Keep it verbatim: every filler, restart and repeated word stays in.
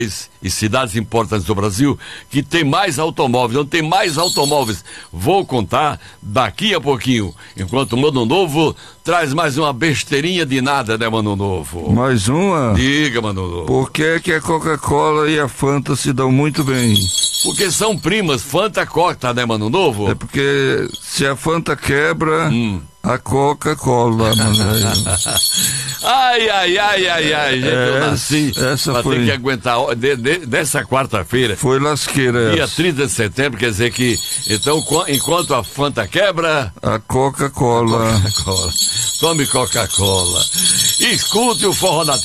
e cidades importantes do Brasil que tem mais automóveis, não tem mais automóveis. Vou contar daqui a pouquinho. Enquanto o Mano Novo traz mais uma besteirinha de nada, né, Mano Novo? Mais uma? Diga, Mano Novo. Por que que a Coca-Cola e a Fanta se dão muito bem? Porque são primas, Fanta Coca, né, Mano Novo? É porque se a Fanta quebra, hum. a Coca-Cola, mano. Ai, ai, ai, ai, ai, gente, é, eu nasci essa pra foi... ter que aguentar de, de, dessa quarta-feira. Foi lasqueira. Dia essa. trinta de setembro, quer dizer que, então, enquanto a Fanta quebra... A Coca-Cola. Coca-Cola. Tome Coca-Cola. Escute o Forró na